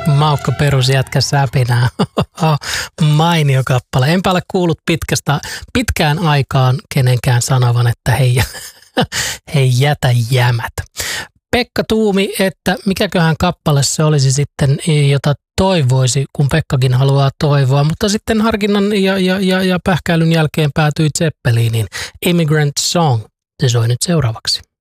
Maukka perusjätkä säpinää. Mainio kappale. Enpä ole kuullut pitkään aikaan kenenkään sanovan, että hei jätä jämät. Pekka tuumi, että mikäköhän kappale se olisi sitten, jota toivoisi, kun Pekkakin haluaa toivoa, mutta sitten harkinnan ja pähkäilyn jälkeen päätyi Zeppeliniin. Immigrant Song, se soi nyt seuraavaksi.